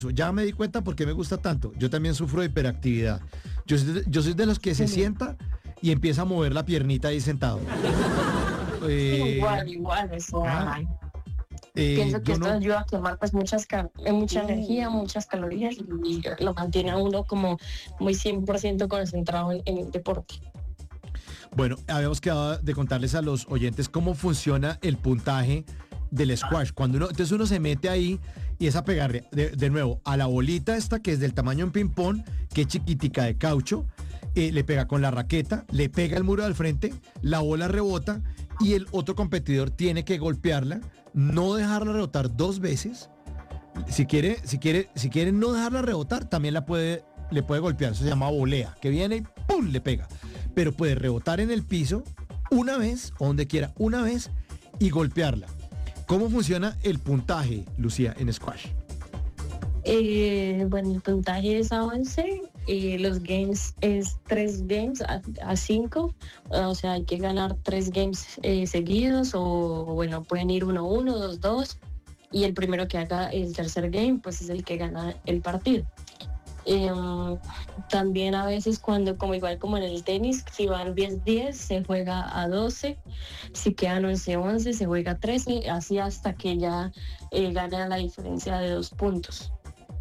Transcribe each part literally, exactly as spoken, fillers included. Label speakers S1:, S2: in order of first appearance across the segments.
S1: Ya me di cuenta por qué me gusta tanto. Yo también sufro de hiperactividad. Yo, soy de- yo soy de los que se sienta y empieza a mover la piernita ahí sentado. Eh,
S2: Igual, igual, o
S1: ah,
S2: sea,
S1: eh,
S2: pienso que
S1: yo
S2: esto
S1: no.
S2: ayuda a quemar pues muchas, ca- eh, mucha energía,
S1: Uh,
S2: muchas calorías y lo mantiene a uno como muy cien por ciento concentrado en, en el deporte.
S1: Bueno, habíamos quedado de contarles a los oyentes cómo funciona el puntaje del squash. Cuando uno, entonces uno se mete ahí y es a pegarle de, de nuevo a la bolita esta que es del tamaño de un ping-pong, que es chiquitica de caucho, eh, le pega con la raqueta, le pega el muro al frente, la bola rebota y el otro competidor tiene que golpearla, no dejarla rebotar dos veces. Si quiere, si quiere, si quiere no dejarla rebotar, también la puede, le puede golpear. Eso se llama volea, que viene y ¡pum! Le pega. Pero puede rebotar en el piso una vez, o donde quiera, una vez, y golpearla. ¿Cómo funciona el puntaje, Lucía, en squash?
S2: Eh, bueno, el puntaje es a once, y los games es tres games a, a cinco, o sea, hay que ganar tres games eh, seguidos, o bueno, pueden ir uno uno, dos dos, y el primero que haga el tercer game, pues es el que gana el partido. Eh, También a veces cuando, como igual como en el tenis, si van diez diez se juega a doce, si quedan once once se juega a trece, así hasta que ya eh, gana la diferencia de dos puntos.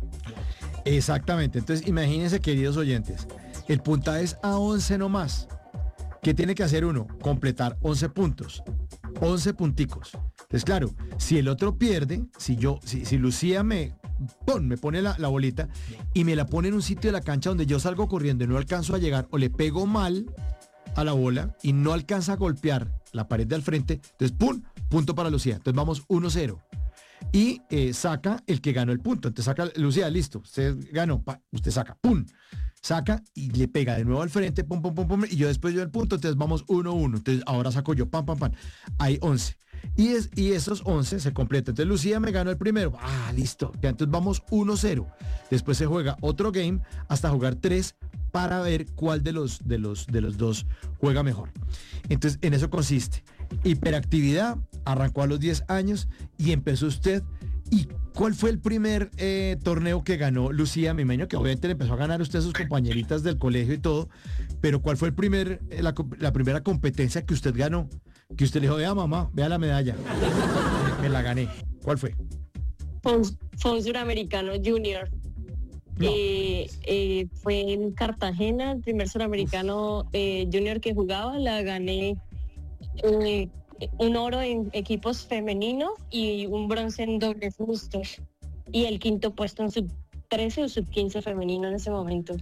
S1: Exactamente. Entonces, imagínense, queridos oyentes, el puntaje es a once nomás. ¿Qué tiene que hacer uno? Completar once puntos, once punticos. Entonces, claro, si el otro pierde, si yo, si, si Lucía me, pon, me pone la, la bolita y me la pone en un sitio de la cancha donde yo salgo corriendo y no alcanzo a llegar, o le pego mal a la bola y no alcanza a golpear la pared de al frente, entonces, ¡pum! Punto para Lucía. Entonces vamos uno cero. Y eh, saca el que ganó el punto. Entonces saca, Lucía, listo, usted ganó, pa, usted saca, ¡pum! Saca y le pega de nuevo al frente, pum, pum, pum, pum, y yo después yo el punto, entonces vamos uno uno. Entonces ahora saco yo, pam, pam, pam. Hay once. Y, es, y esos once se completan. Entonces Lucía me ganó el primero. Ah, listo. Ya, entonces vamos uno cero. Después se juega otro game hasta jugar tres para ver cuál de los, de los, de los dos juega mejor. Entonces en eso consiste. Hiperactividad, arrancó a los diez años y empezó usted. ¿Y cuál fue el primer eh, torneo que ganó Lucía? Me imagino que obviamente le empezó a ganar usted a sus compañeritas del colegio y todo, pero ¿cuál fue el primer, eh, la, la primera competencia que usted ganó? Que usted le dijo, vea mamá, vea la medalla, me, me la gané. ¿Cuál fue?
S2: Fue un, fue un suramericano junior.
S1: No.
S2: Eh, eh, fue en Cartagena, el primer suramericano eh, junior que jugaba, la gané. Eh, un oro en equipos femeninos y un bronce en dobles mixtos, y el quinto puesto en sub trece o sub quince femenino en ese momento.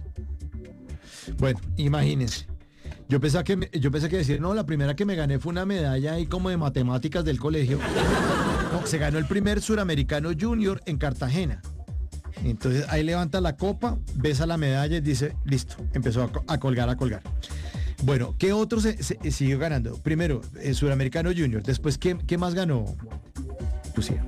S1: Bueno, imagínense. Yo pensé que me- yo pensé que decir, no, la primera que me gané fue una medalla ahí como de matemáticas del colegio. No, se ganó el primer suramericano junior en Cartagena. Entonces ahí levanta la copa, besa la medalla y dice, listo, empezó a, co- a colgar, a colgar. Bueno, ¿qué otro se, se- siguió ganando? Primero, el suramericano junior. Después, ¿qué, qué más ganó, Lucía?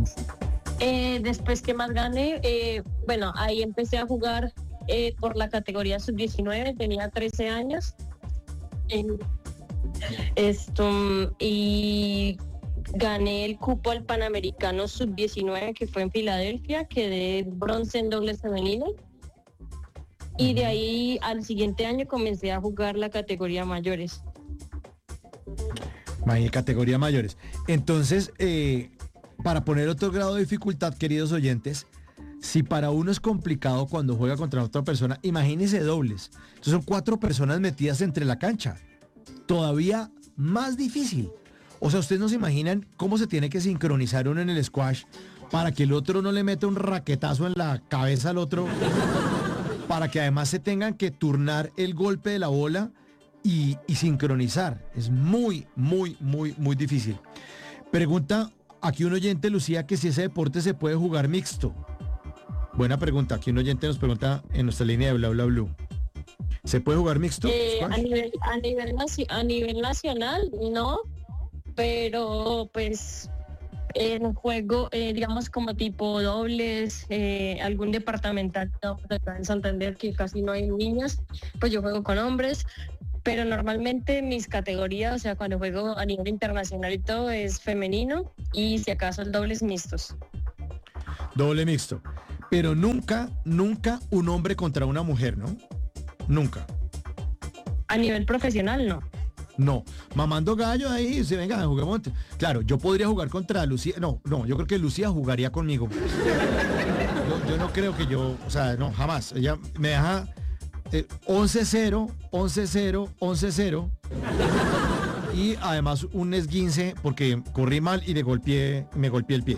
S2: Eh, después que más gané, eh, bueno, ahí empecé a jugar eh, por la categoría sub diecinueve, tenía trece años. Eh, esto, y gané el cupo al Panamericano sub diecinueve que fue en Filadelfia, quedé bronce en dobles femenino. Y de ahí al siguiente año comencé a jugar la categoría mayores.
S1: Imagínate, categoría mayores. Entonces, eh, para poner otro grado de dificultad, queridos oyentes, si para uno es complicado cuando juega contra otra persona, imagínense dobles. Entonces son cuatro personas metidas entre la cancha. Todavía más difícil. O sea, ustedes no se imaginan cómo se tiene que sincronizar uno en el squash para que el otro no le meta un raquetazo en la cabeza al otro, para que además se tengan que turnar el golpe de la bola y, y sincronizar. Es muy, muy, muy, muy difícil. Pregunta aquí un oyente, Lucía, que si ese deporte se puede jugar mixto. Buena pregunta. Aquí un oyente nos pregunta en nuestra línea de bla bla blue. ¿Se puede jugar mixto?
S2: Eh, a
S1: Squash?
S2: nivel, a nivel, naci- a nivel nacional, no, pero pues en juego, eh, digamos como tipo dobles, eh, algún departamental, no, pues, acá en Santander, que casi no hay niñas, pues yo juego con hombres, pero normalmente mis categorías, o sea, cuando juego a nivel internacional y todo, es femenino, y si acaso el dobles mixtos.
S1: Doble mixto. pero nunca, nunca un hombre contra una mujer, ¿no? Nunca.
S2: A nivel profesional, no.
S1: No, mamando gallo ahí, se venga, juguemos. Claro, yo podría jugar contra Lucía. No, no, yo creo que Lucía jugaría conmigo. Yo, yo no creo que yo, o sea, no, jamás. Ella me deja eh, once cero, once cero, once cero. Y además un esguince porque corrí mal y le golpeé, me golpeé el pie.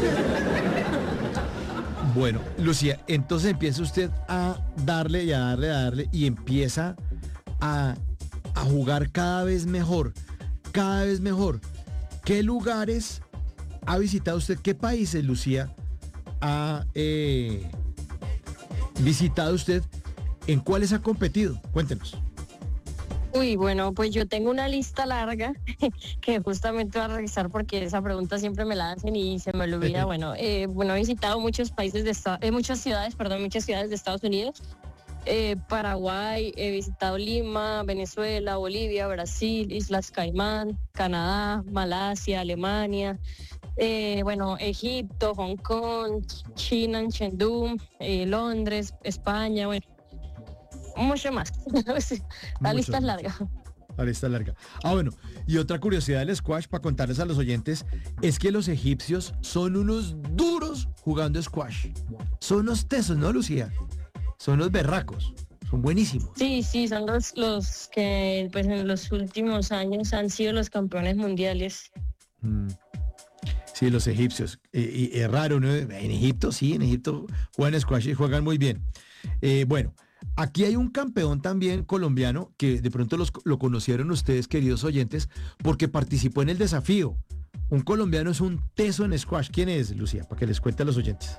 S1: Bueno, Lucía, entonces empieza usted a darle y a darle, a darle y empieza a, a jugar cada vez mejor, cada vez mejor. ¿Qué lugares ha visitado usted? ¿Qué países, Lucía, ha eh, visitado usted? ¿En cuáles ha competido? Cuéntenos.
S2: Uy, bueno, pues yo tengo una lista larga que justamente voy a revisar porque esa pregunta siempre me la hacen y se me olvida. Bueno, eh, bueno, he visitado muchos países de esta- eh, muchas ciudades, perdón, muchas ciudades de Estados Unidos. Eh, Paraguay, he visitado Lima, Venezuela, Bolivia, Brasil, Islas Caimán, Canadá, Malasia, Alemania, eh, bueno, Egipto, Hong Kong, China, en Chengdu, eh, Londres, España, bueno, mucho más. La
S1: Mucho.
S2: lista es larga.
S1: La lista larga. Ah, bueno, y otra curiosidad del squash para contarles a los oyentes es que los egipcios son unos duros jugando squash. Son unos tesos, ¿no, Lucía? Son unos berracos. Son buenísimos.
S2: Sí, sí, son los, los que pues en los últimos años han sido los campeones mundiales.
S1: Mm. Sí, los egipcios. Eh, y es raro, ¿no? En Egipto, sí, en Egipto juegan squash y juegan muy bien. Eh, bueno, aquí hay un campeón también colombiano que de pronto los- lo conocieron ustedes, queridos oyentes, porque participó en el desafío. Un colombiano es un teso en squash. ¿Quién es, Lucía? Para que les cuente a los oyentes.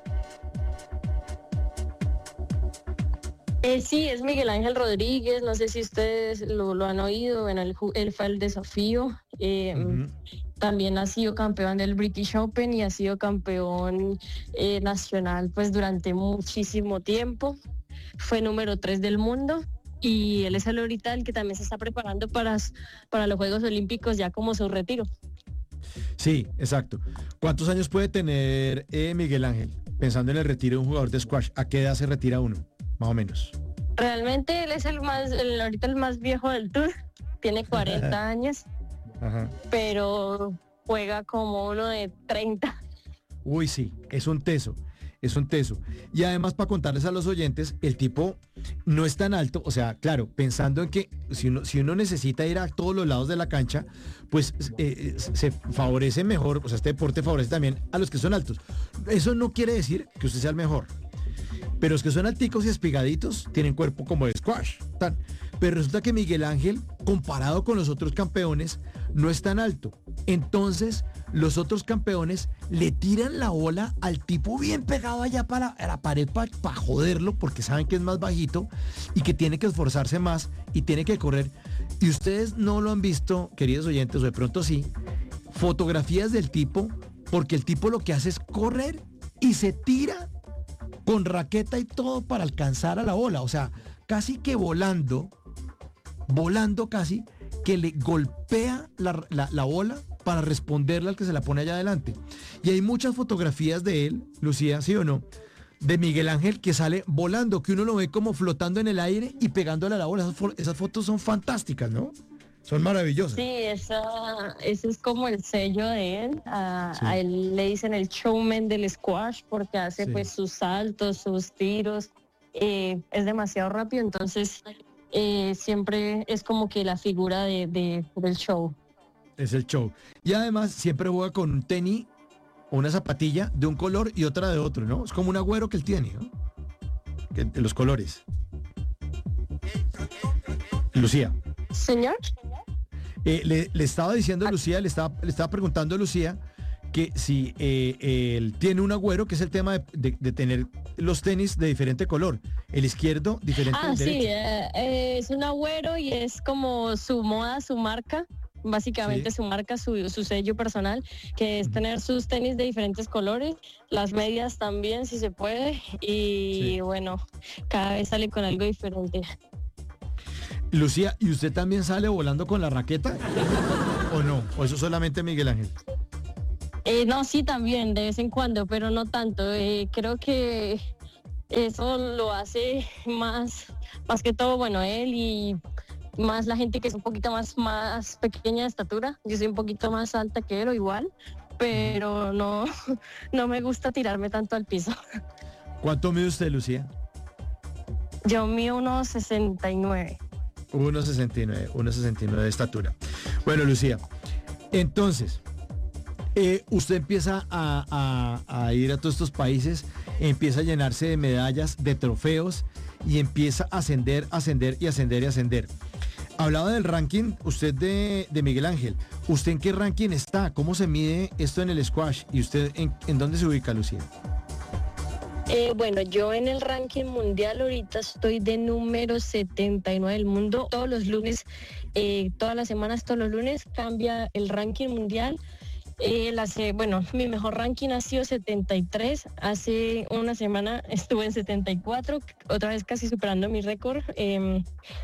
S2: Eh, sí, es Miguel Ángel Rodríguez, no sé si ustedes lo, lo han oído, bueno, él, ju- él fue al desafío, eh,
S1: Ujú.
S2: también ha sido campeón del British Open y ha sido campeón eh, nacional pues durante muchísimo tiempo, fue número tres del mundo y él es el ahorita el que también se está preparando para, s- para los Juegos Olímpicos ya como su retiro.
S1: Sí, exacto. ¿Cuántos años puede tener eh, Miguel Ángel? Pensando en el retiro de un jugador de squash, ¿a qué edad se retira uno? Más o menos.
S2: Realmente él es el más, el, ahorita el más viejo del tour, tiene cuarenta años.
S1: Ajá.
S2: Pero juega como uno de treinta.
S1: Uy, sí, es un teso, es un teso. Y además, para contarles a los oyentes, el tipo no es tan alto, o sea, claro, pensando en que si uno, si uno necesita ir a todos los lados de la cancha, pues eh, se favorece mejor, o sea, este deporte favorece también a los que son altos. Eso no quiere decir que usted sea el mejor. Pero los que son alticos y espigaditos tienen cuerpo como de squash. Tan. Pero resulta que Miguel Ángel, comparado con los otros campeones, no es tan alto. Entonces, los otros campeones le tiran la bola al tipo bien pegado allá para a la pared para joderlo, porque saben que es más bajito y que tiene que esforzarse más y tiene que correr. Y ustedes no lo han visto, queridos oyentes, o de pronto sí, fotografías del tipo, porque el tipo lo que hace es correr y se tira con raqueta y todo para alcanzar a la bola, o sea, casi que volando, volando casi, que le golpea la, la, la bola para responderle al que se la pone allá adelante. Y hay muchas fotografías de él, Lucía, ¿sí o no? De Miguel Ángel que sale volando, que uno lo ve como flotando en el aire y pegándole a la bola. Esas, fo- esas fotos son fantásticas, ¿no? Son maravillosas.
S2: Sí, esa, ese es como el sello de él. A,
S1: Sí.
S2: a él le dicen el showman del squash porque hace
S1: Sí.
S2: pues sus saltos, sus tiros. eh, es demasiado rápido, entonces eh, siempre es como que la figura de, de- del show.
S1: Es el show. Y además siempre juega con un tenis o una zapatilla de un color y otra de otro, ¿no? Es como un agüero que él tiene, ¿no? Que- de los colores. Lucía.
S2: Señor.
S1: Eh, le, le estaba diciendo a Lucía, le estaba, le estaba preguntando a Lucía que si eh, él tiene un agüero, que es el tema de, de- de tener los tenis de diferente color. El izquierdo diferente
S2: Ah,
S1: del
S2: sí,
S1: derecho.
S2: eh, eh, es un agüero y es como su moda, su marca, básicamente
S1: Sí.
S2: su marca, su, su sello personal, que es
S1: Ujú.
S2: tener sus tenis de diferentes colores, las medias también, si se puede, y
S1: Sí.
S2: bueno, cada vez sale con algo diferente.
S1: Lucía, ¿y usted también sale volando con la raqueta? ¿O no? ¿O eso solamente Miguel Ángel?
S2: Eh, no, sí, también, de vez en cuando, pero no tanto. Eh, creo que Eso lo hace más, más que todo, bueno, él y más la gente que es un poquito más, más pequeña de estatura. Yo soy un poquito más alta que él o igual, pero no, no me gusta tirarme tanto al piso.
S1: ¿Cuánto mide usted, Lucía?
S2: Yo mido unos sesenta y nueve.
S1: uno sesenta y nueve, uno sesenta y nueve de estatura. Bueno, Lucía, entonces, eh, usted empieza a, a, a ir a todos estos países, empieza a llenarse de medallas, de trofeos, y empieza a ascender, ascender y ascender y ascender. Hablaba del ranking, usted de, de Miguel Ángel. ¿Usted en qué ranking está? ¿Cómo se mide esto en el squash? ¿Y usted en, en dónde se ubica, Lucía?
S2: Eh, bueno, yo en el ranking mundial ahorita estoy de número setenta y nueve del mundo. Todos los lunes, eh, todas las semanas, todos los lunes cambia el ranking mundial. Eh, la, bueno, mi mejor ranking ha sido setenta y tres. Hace una semana estuve en setenta y cuatro, otra vez casi superando mi récord. Eh,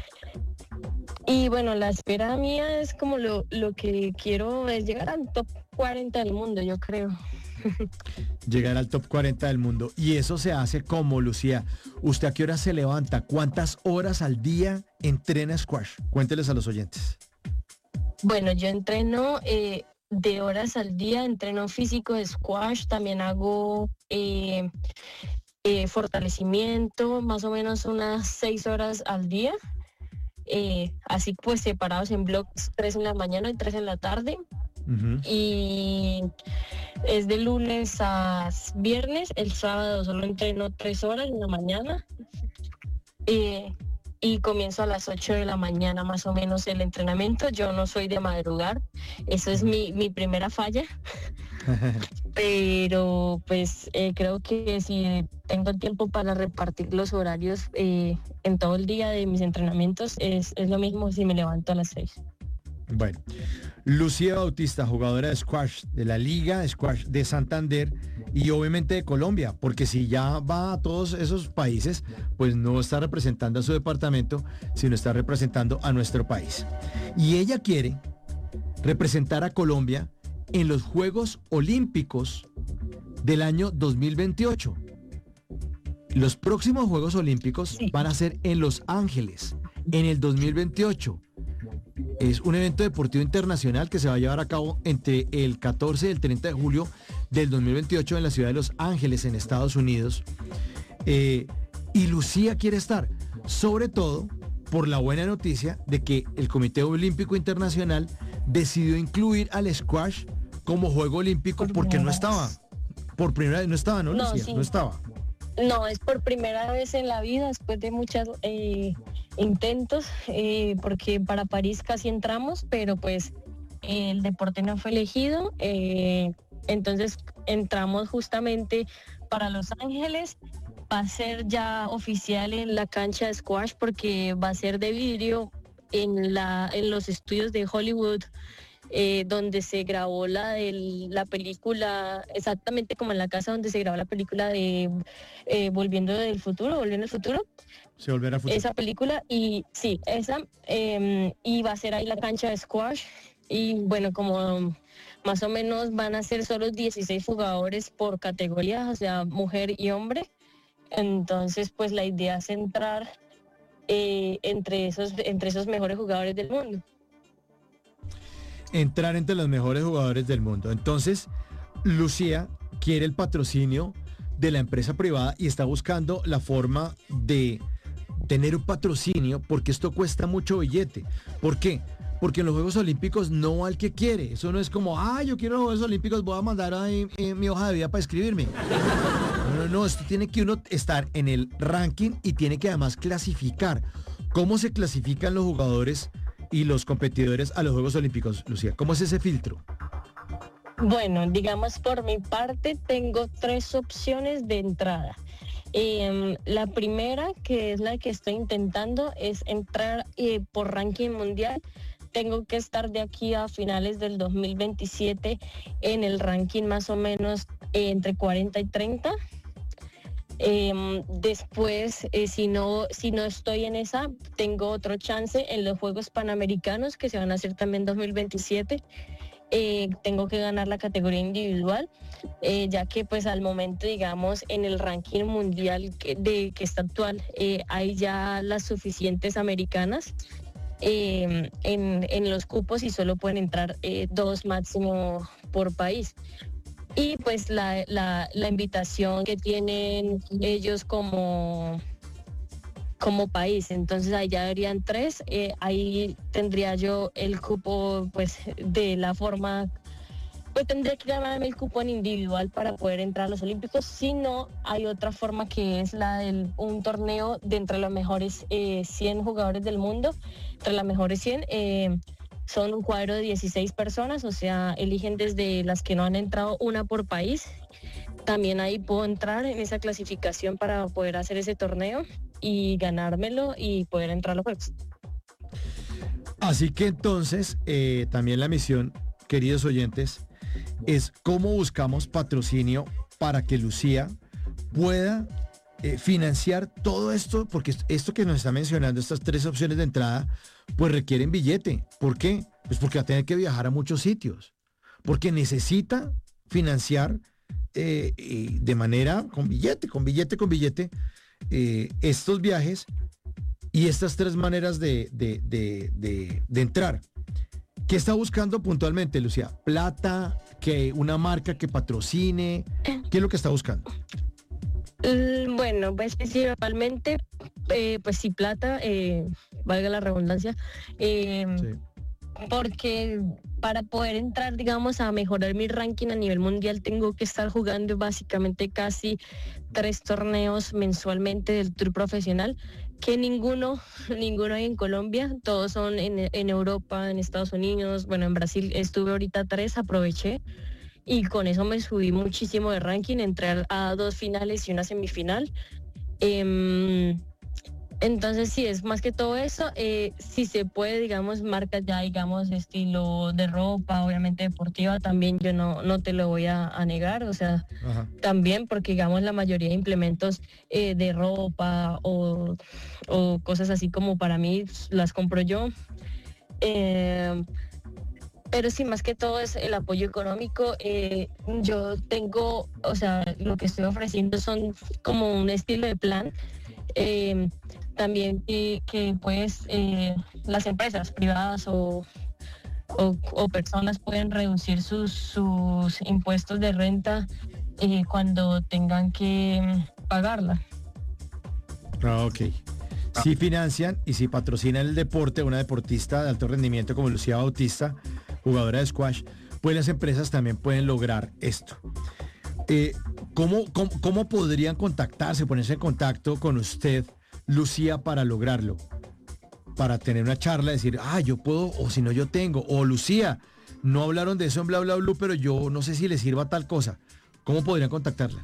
S2: y bueno, la espera mía es como lo, lo que quiero es llegar al top cuarenta del mundo, yo creo.
S1: Llegar al top cuarenta del mundo. Y eso se hace como, Lucía. ¿Usted a qué hora se levanta? ¿Cuántas horas al día entrena squash? Cuénteles a los oyentes.
S2: Bueno, yo entreno eh, de horas al día, entreno físico de squash, también hago eh, eh, fortalecimiento, más o menos unas seis horas al día. Eh, así pues separados en bloques, tres en la mañana y tres en la tarde. Uh-huh. Y es de lunes a viernes. El sábado solo entreno tres horas en la mañana. Eh, y comienzo a las ocho de la mañana más o menos el entrenamiento. Yo no soy de madrugar, eso es mi, mi primera falla. Pero pues eh, creo que si tengo tiempo para repartir los horarios eh, en todo el día de mis entrenamientos, es, es lo mismo si me levanto a las seis.
S1: Bueno, Lucía Bautista, jugadora de squash de la Liga de Squash de Santander y obviamente de Colombia, porque si ya va a todos esos países, pues no está representando a su departamento, sino está representando a nuestro país. Y ella quiere representar a Colombia en los Juegos Olímpicos del año dos mil veintiocho. Los próximos Juegos Olímpicos sí. van a ser en Los Ángeles, en el dos mil veintiocho. Es un evento deportivo internacional que se va a llevar a cabo entre el catorce y el treinta de julio del dos mil veintiocho en la ciudad de Los Ángeles, en Estados Unidos. Eh, y Lucía quiere estar, sobre todo por la buena noticia de que el Comité Olímpico Internacional decidió incluir al squash como juego olímpico porque no estaba. Por primera vez no estaba, ¿no, Lucía?
S2: No, sí.
S1: no estaba.
S2: No, es por primera vez en la vida, después de muchas eh, intentos, eh, porque para París casi entramos, pero pues eh, el deporte no fue elegido, eh, entonces entramos justamente para Los Ángeles. Va a ser ya oficial en la cancha de squash porque va a ser de vidrio en, la, en los estudios de Hollywood. Eh, donde se grabó la de la película, exactamente como en la casa donde se grabó la película de eh, Volviendo del Futuro, Volviendo al Futuro.
S1: Se volverá futuro.
S2: Esa película, y sí, esa, eh, y va a ser ahí la cancha de squash. Y bueno, como más o menos van a ser solo dieciséis jugadores por categoría, o sea, mujer y hombre. Entonces, pues la idea es entrar eh, entre esos, entre esos mejores jugadores del mundo.
S1: Entrar entre los mejores jugadores del mundo. Entonces, Lucía quiere el patrocinio de la empresa privada y está buscando la forma de tener un patrocinio porque esto cuesta mucho billete. ¿Por qué? Porque en los Juegos Olímpicos no va el que quiere. Eso no es como, ah, yo quiero los Juegos Olímpicos, voy a mandar ahí eh, mi hoja de vida para escribirme. No, no, no, esto tiene que uno estar en el ranking y tiene que además clasificar. ¿Cómo se clasifican los jugadores y los competidores a los Juegos Olímpicos, Lucía? ¿Cómo es ese filtro?
S2: Bueno, digamos por mi parte tengo tres opciones de entrada. Eh, la primera, que es la que estoy intentando, es entrar eh, por ranking mundial. Tengo que estar de aquí a finales del dos mil veintisiete en el ranking más o menos eh, entre cuarenta y treinta. Eh, después, eh, si no, si no estoy en esa, tengo otro chance en los Juegos Panamericanos que se van a hacer también en dos mil veintisiete. eh, tengo que ganar la categoría individual, eh, ya que pues al momento, digamos, en el ranking mundial que, de, que está actual, eh, hay ya las suficientes americanas eh, en, en los cupos y solo pueden entrar eh, dos máximo por país. Y pues la, la, la invitación que tienen ellos como, como país, entonces ahí ya habrían tres, eh, ahí tendría yo el cupo pues de la forma, pues tendría que ganarme el cupo en individual para poder entrar a los Olímpicos. Si no, hay otra forma que es la de un torneo de entre los mejores eh, cien jugadores del mundo, entre las mejores cien, eh, son un cuadro de dieciséis personas, o sea, eligen desde las que no han entrado una por país. También ahí puedo entrar en esa clasificación para poder hacer ese torneo y ganármelo y poder entrar a los Juegos.
S1: Así que entonces, eh, también la misión, queridos oyentes, es cómo buscamos patrocinio para que Lucía pueda eh, financiar todo esto, porque esto que nos está mencionando, estas tres opciones de entrada, pues requieren billete. ¿Por qué? Pues porque va a tener que viajar a muchos sitios, porque necesita financiar eh, eh, de manera con billete, con billete, con billete, eh, estos viajes y estas tres maneras de, de, de, de, de entrar. ¿Qué está buscando puntualmente, Lucía? ¿Plata? ¿Que una marca que patrocine? ¿Qué es lo que está buscando?
S2: Bueno, pues principalmente, eh, pues sí, plata, eh, valga la redundancia, eh, sí. Porque para poder entrar, digamos, a mejorar mi ranking a nivel mundial, tengo que estar jugando básicamente casi tres torneos mensualmente del Tour profesional, que ninguno, ninguno hay en Colombia, todos son en, en Europa, en Estados Unidos, bueno, en Brasil estuve ahorita tres, aproveché. Y con eso me subí muchísimo de ranking, entré a dos finales y una semifinal. Eh, entonces sí, es más que todo eso. Eh, si se puede, digamos, marcas ya, digamos, estilo de ropa, obviamente deportiva, también yo no, no te lo voy a, a negar. O sea, ajá, también porque, digamos, la mayoría de implementos eh, de ropa o, o cosas así como para mí las compro yo. Eh, Pero sí, más que todo es el apoyo económico. Eh, yo tengo, o sea, lo que estoy ofreciendo son como un estilo de plan. Eh, también que, que pues eh, las empresas privadas o, o, o personas pueden reducir sus, sus impuestos de renta eh, cuando tengan que pagarla.
S1: Ah, ok. Si financian y si patrocinan el deporte, una deportista de alto rendimiento como Lucía Bautista, jugadora de squash, pues las empresas también pueden lograr esto. Eh, ¿cómo, cómo, ¿Cómo podrían contactarse, ponerse en contacto con usted, Lucía, para lograrlo? Para tener una charla, decir, ah, yo puedo, o si no yo tengo, o Lucía, no hablaron de eso en bla bla bla, pero yo no sé si le sirva tal cosa. ¿Cómo podrían contactarla?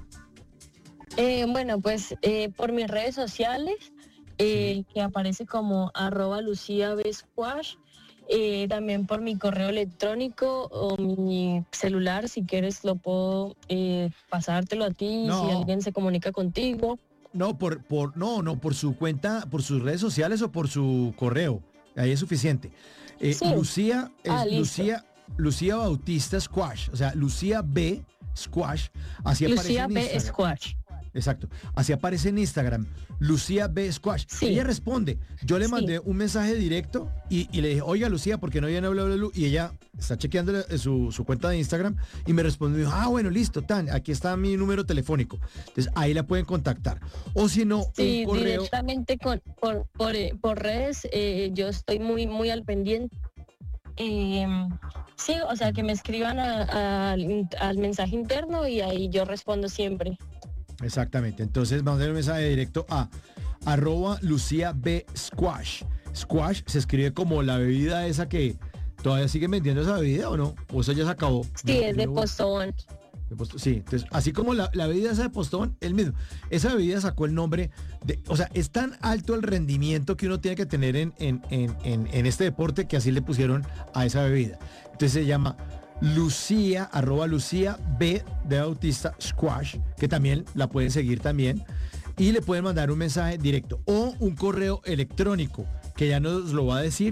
S2: Eh, bueno, pues eh, por mis redes sociales, eh, que aparece como arroba Lucía B Squash. Eh, también por mi correo electrónico o mi celular, si quieres lo puedo eh, pasártelo a ti, no. Si alguien se comunica contigo.
S1: No, por, por, no, no, por su cuenta, por sus redes sociales o por su correo. Ahí es suficiente. Eh, sí. Lucía, es ah, Lucía, Lucía Bautista Squash, o sea, Lucía B Squash, así
S2: Lucía
S1: aparece en
S2: B Squash.
S1: Exacto. Así aparece en Instagram, Lucía B Squash. Sí. Ella responde. Yo le mandé sí. un mensaje directo y, y le dije, oiga Lucía, ¿por qué no viene a bla, bla, bla? Y ella está chequeando su, su cuenta de Instagram y me respondió, ah, bueno, listo, tan, aquí está mi número telefónico. Entonces ahí la pueden contactar. O si no,
S2: sí,
S1: un correo.
S2: Directamente con, por, por, por redes, eh, yo estoy muy, muy al pendiente. Eh, sí, o sea, que me escriban a, a, al mensaje interno y ahí yo respondo siempre.
S1: Exactamente, entonces vamos a dar un mensaje directo a arroba Lucía B Squash. Squash se escribe como la bebida esa que todavía siguen vendiendo esa bebida o no, o eso ya se acabó.
S2: Sí, es de Postobón.
S1: Sí, entonces así como la, la bebida esa de Postobón, el mismo. Esa bebida sacó el nombre de, o sea, es tan alto el rendimiento que uno tiene que tener en, en, en, en, en este deporte que así le pusieron a esa bebida. Entonces se llama Lucía, arroba Lucía B de Bautista Squash, que también la pueden seguir también, y le pueden mandar un mensaje directo o un correo electrónico, que ya nos lo va a decir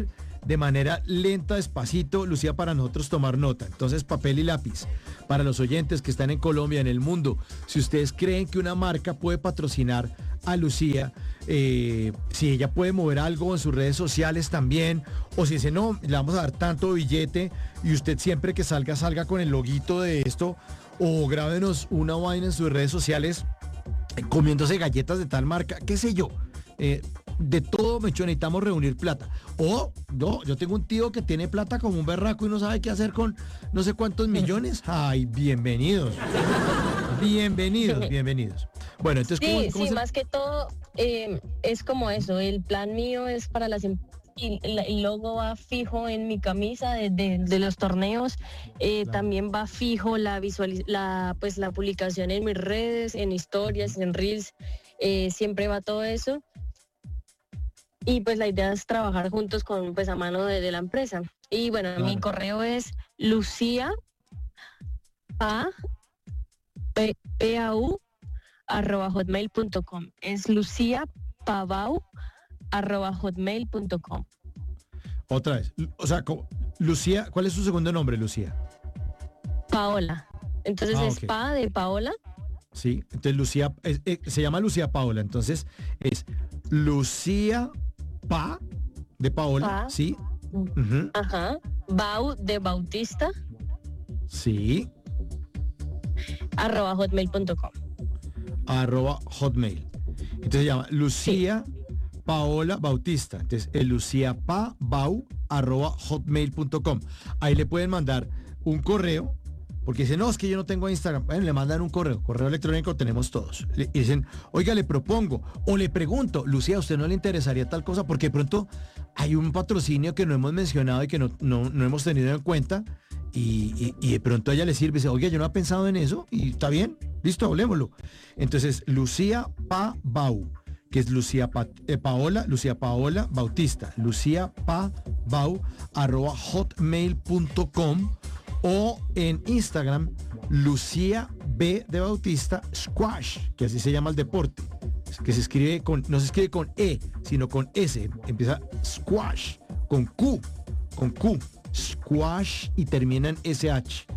S1: de manera lenta, despacito, Lucía, para nosotros tomar nota. Entonces, papel y lápiz. Para los oyentes que están en Colombia, en el mundo, si ustedes creen que una marca puede patrocinar a Lucía, eh, si ella puede mover algo en sus redes sociales también, o si dice, no, le vamos a dar tanto billete y usted siempre que salga, salga con el loguito de esto, o grábenos una vaina en sus redes sociales eh, comiéndose galletas de tal marca, qué sé yo. Eh, de todo, Mecho, necesitamos reunir plata. O, no, yo tengo un tío que tiene plata como un berraco y no sabe qué hacer con no sé cuántos millones. Ay, bienvenidos. Bienvenidos, bienvenidos. Bueno, entonces, ¿cómo,
S3: Sí,
S1: cómo
S3: sí,
S1: se...
S3: más que todo eh, es como eso. El plan mío es para las em- y el, el logo va fijo en mi camisa de, de- de los torneos. Eh,
S1: Claro.
S3: También va fijo la visualiz la pues la publicación en mis redes, en historias, en reels. Eh, siempre va todo eso. Y pues la idea es trabajar juntos con pues a mano de, de la empresa. Y bueno,
S1: Claro.
S3: mi correo es Lucía Pa P A U arroba hotmail punto com. Es Lucía Pavau arroba hotmail punto com.
S1: Otra vez. O sea, co- Lucía, ¿cuál es su segundo nombre, Lucía?
S3: Paola. Entonces
S1: Ah,
S3: es
S1: ok.
S3: Pa de Paola.
S1: Sí, entonces Lucía, es- eh, se llama Lucía Paola, entonces es Lucía Pa de Paola,
S3: Pa.
S1: sí. Ujú,
S3: Ajá. Bau de Bautista
S1: sí.
S3: arroba hotmail punto com.
S1: Arroba Hotmail. Entonces se llama Lucía Paola Bautista. Entonces el Lucía Pa Bau arroba hotmail punto com. Ahí le pueden mandar un correo, porque dicen, no, es que yo no tengo Instagram. Bueno, le mandan un correo, correo electrónico tenemos todos. Le y dicen, oiga, le propongo, o le pregunto, Lucía, ¿a usted no le interesaría tal cosa? Porque de pronto hay un patrocinio que no hemos mencionado y que no, no, no hemos tenido en cuenta, y, y- y de pronto a ella le sirve, dice, oiga, yo no he pensado en eso, y está bien, listo, hablemoslo. Entonces, Lucía Pa Bau, que es Lucía Pa- eh, Paola, Lucía Paola Bautista, Lucía Pa Bau, arroba hotmail punto com, o en Instagram, Lucía B de Bautista Squash, que así se llama el deporte, que se escribe con, no se escribe con E, sino con S, empieza Squash, con Q, con Q, Squash y termina en S H.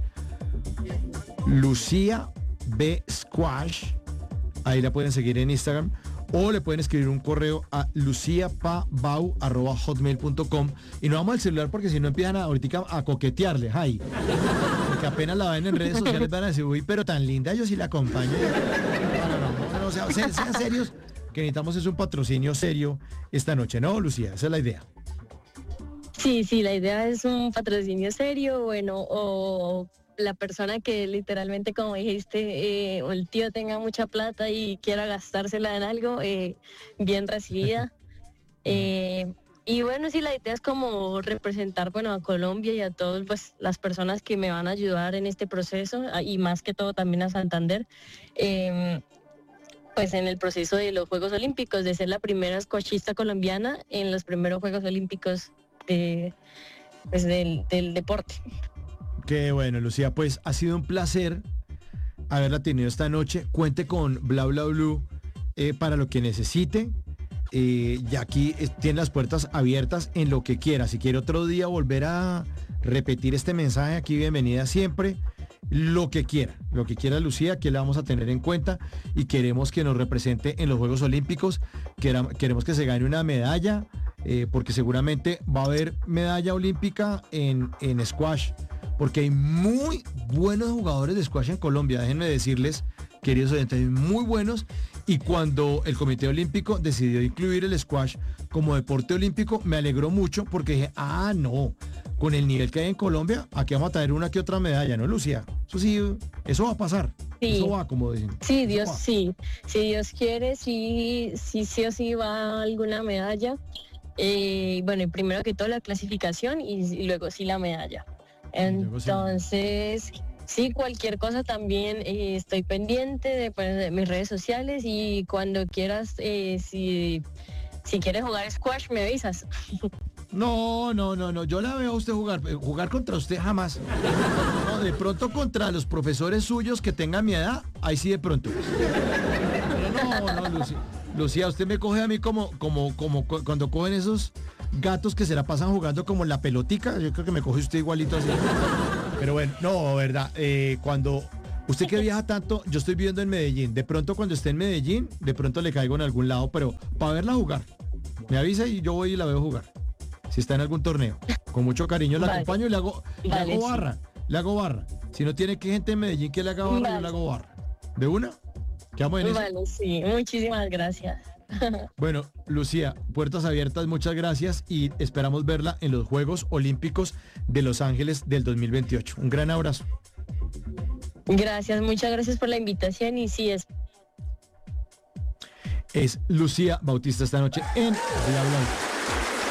S1: Lucía B Squash, ahí la pueden seguir en Instagram, o le pueden escribir un correo a luciapabau arroba hotmail punto com, y no vamos al celular porque si no empiezan a, ahorita a coquetearle, ay, porque apenas la ven en redes sociales van a decir, uy, pero tan linda, yo sí la acompaño. No, no, no, no, no, o sea, sean, sean serios, que necesitamos es un patrocinio serio esta noche, ¿no, Lucía? Esa es la idea.
S3: Sí, sí, la idea es un patrocinio serio, bueno, o la persona que literalmente, como dijiste, eh, o el tío tenga mucha plata y quiera gastársela en algo, eh, bien recibida. Eh, y bueno, sí, la idea es como representar, bueno, a Colombia y a todas pues, las personas que me van a ayudar en este proceso, a- y más que todo también a Santander, eh, pues en el proceso de los Juegos Olímpicos, de ser la primera squashista colombiana en los primeros Juegos Olímpicos de, pues, del, del deporte.
S1: Qué bueno, Lucía, pues ha sido un placer haberla tenido esta noche. Cuente con Bla Bla Blue eh, para lo que necesite. Eh, y aquí eh, tiene las puertas abiertas en lo que quiera. Si quiere otro día volver a repetir este mensaje, aquí bienvenida siempre. Lo que quiera, lo que quiera Lucía, que la vamos a tener en cuenta y queremos que nos represente en los Juegos Olímpicos. Quera- Queremos que se gane una medalla, eh, porque seguramente va a haber medalla olímpica en, en squash, porque hay muy buenos jugadores de squash en Colombia, déjenme decirles, queridos oyentes, hay muy buenos, y cuando el Comité Olímpico decidió incluir el squash como deporte olímpico, me alegró mucho porque dije, ah, no, con el nivel que hay en Colombia, aquí vamos a traer una que otra medalla, ¿no, Lucía? Eso sí, eso va a pasar,
S3: Sí.
S1: eso va, como dicen.
S3: Sí,
S1: Eso
S3: Dios,
S1: va.
S3: sí. Si Dios quiere, sí, sí, sí o sí va alguna medalla. Eh, bueno, y primero que todo la clasificación y, y luego sí la medalla.
S1: luego sí la medalla.
S3: Entonces, sí, cualquier cosa también eh, estoy pendiente de, pues, de mis redes sociales, y cuando quieras, eh, si, si quieres jugar squash, me avisas.
S1: No, no, no, no, yo la veo a usted jugar, eh, jugar contra usted jamás. No, de pronto contra los profesores suyos que tengan mi edad, ahí sí de pronto. Pero no, no, Lucía. Lucía, usted me coge a mí como, como, como cu- cuando cogen esos gatos que se la pasan jugando como la pelotica. Yo creo que me coge usted igualito así. Pero bueno, no, verdad, eh, cuando usted que viaja tanto, yo estoy viviendo en Medellín, de pronto cuando esté en Medellín, de pronto le caigo en algún lado, pero para verla jugar, me avisa y yo voy y la veo jugar, si está en algún torneo, con mucho cariño la
S3: Vale.
S1: acompaño y le hago, le
S3: Vale,
S1: hago
S3: sí.
S1: barra, le hago barra, si no tiene que gente en Medellín que le haga barra,
S3: Vale.
S1: yo le hago barra, ¿de una? ¿Quedamos en eso?
S3: Vale, sí, muchísimas gracias.
S1: Bueno, Lucía, puertas abiertas, muchas gracias y esperamos verla en los Juegos Olímpicos de Los Ángeles del dos mil veintiocho. Un gran abrazo.
S3: Gracias, muchas gracias por la invitación y sí, es
S1: Es Lucía Bautista esta noche en Bla Bla Bla.